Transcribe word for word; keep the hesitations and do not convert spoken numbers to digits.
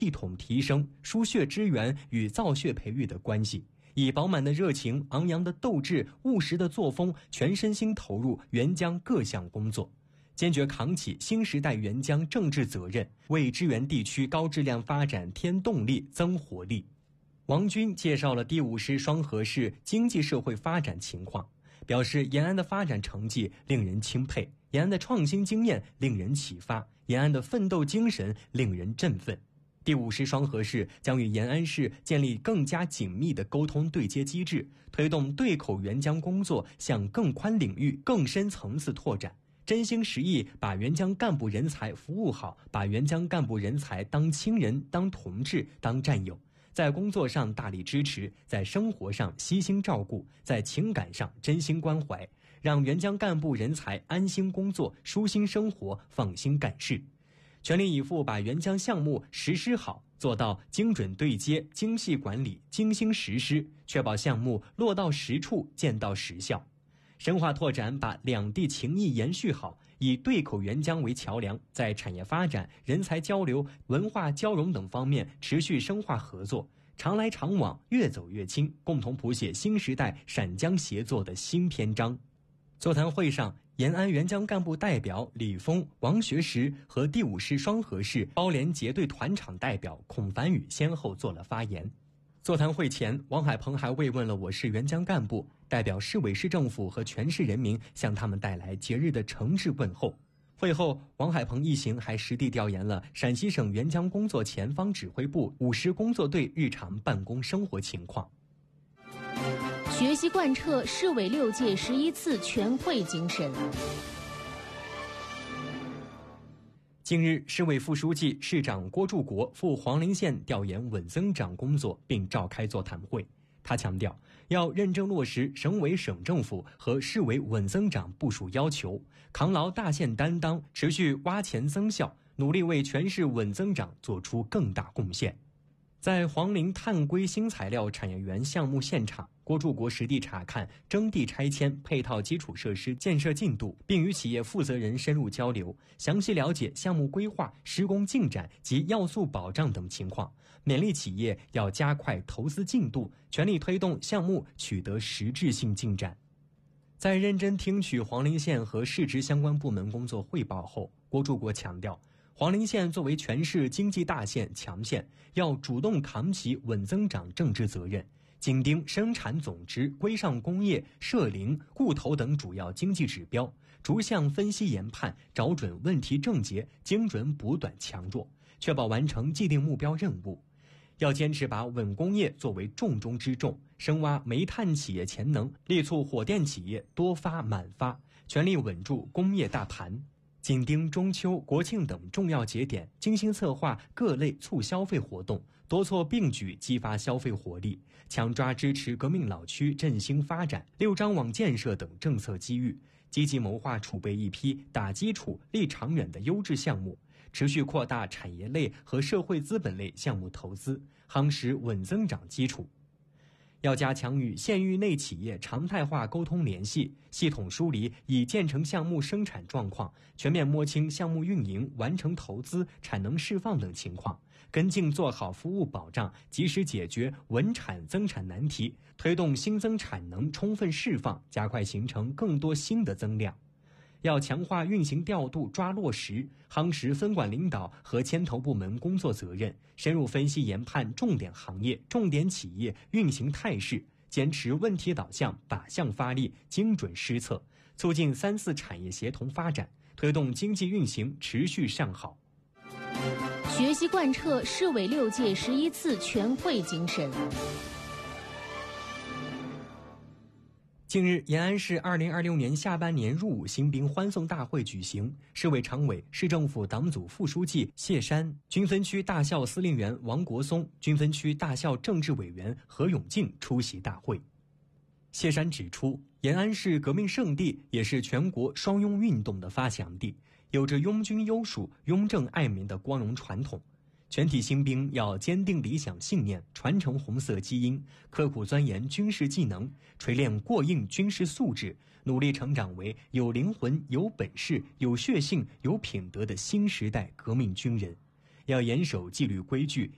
系统提升输血支援与造血培育的关系，以饱满的热情、昂扬的斗志、务实的作风，全身心投入援疆各项工作，坚决扛起新时代援疆政治责任，为支援地区高质量发展添动力、增活力。王军介绍了第五师双河市经济社会发展情况，表示延安的发展成绩令人钦佩，延安的创新经验令人启发，延安的奋斗精神令人振奋。第五师双河市将与延安市建立更加紧密的沟通对接机制，推动对口援疆工作向更宽领域、更深层次拓展，真心实意把援疆干部人才服务好，把援疆干部人才当亲人、当同志、当战友，在工作上大力支持，在生活上悉心照顾，在情感上真心关怀，让援疆干部人才安心工作、舒心生活、放心干事，全力以赴把援疆项目实施好，做到精准对接、精细管理、精心实施，确保项目落到实处、见到实效。深化拓展，把两地情谊延续好，以对口援疆为桥梁，在产业发展、人才交流、文化交融等方面持续深化合作，常来常往，越走越亲，共同谱写新时代陕疆协作的新篇章。座谈会上，延安援疆干部代表李峰、王学石和第五师双河市包联结队团场代表孔凡宇先后做了发言。座谈会前，王海鹏还慰问了我市援疆干部，代表市委市政府和全市人民向他们带来节日的诚挚问候。会后，王海鹏一行还实地调研了陕西省援疆工作前方指挥部五师工作队日常办公生活情况。 学习贯彻市委六届十一次全会精神。 近日，市委副书记、市长郭柱国赴黄陵县调研稳增长工作，并召开座谈会。他强调，要认真落实省委省政府和市委稳增长部署要求，扛牢大县担当，持续挖潜增效，努力为全市稳增长做出更大贡献。在黄陵碳硅新材料产业园项目现场，郭柱国实地查看征地拆迁、配套基础设施建设进度，并与企业负责人深入交流，详细了解项目规划、施工进展及要素保障等情况，勉励企业要加快投资进度，全力推动项目取得实质性进展。在认真听取黄陵县和市直相关部门工作汇报后，郭柱国强调，黄陵县作为全市经济大县、强县，要主动扛起稳增长政治责任，紧盯生产总值、规上工业、社零、固投等主要经济指标，逐项分析研判，找准问题症结，精准补短强弱，确保完成既定目标任务。要坚持把稳工业作为重中之重，深挖煤炭企业潜能，力促火电企业多发满发，全力稳住工业大盘。紧盯中秋、国庆等重要节点，精心策划各类促消费活动，多措并举激发消费活力，强抓支持革命老区振兴发展、六张网建设等政策机遇，积极谋划储备一批打基础、立长远的优质项目，持续扩大产业类和社会资本类项目投资，夯实稳增长基础。要加强与县域内企业常态化沟通联系，系统梳理已建成项目生产状况，全面摸清项目运营、完成投资、产能释放等情况，跟进做好服务保障，及时解决稳产增产难题，推动新增产能充分释放，加快形成更多新的增量。要强化运行调度抓落实，夯实分管领导和牵头部门工作责任，深入分析研判重点行业、重点企业运行态势，坚持问题导向、靶向发力、精准施策，促进三四产业协同发展，推动经济运行持续向好。 学习贯彻市委六届十一次全会精神。 近日，延安市二零二六年下半年入伍新兵欢送大会举行，市委常委、市政府党组副书记谢山、军分区大校司令员王国松、军分区大校政治委员何永进出席大会。谢山指出，延安是革命圣地，也是全国双拥运动的发祥地，有着拥军优属、拥政爱民的光荣传统。全体新兵要坚定理想信念，传承红色基因，刻苦钻研军事技能，锤炼过硬军事素质，努力成长为有灵魂、有本事、有血性、有品德的新时代革命军人。要严守纪律规矩，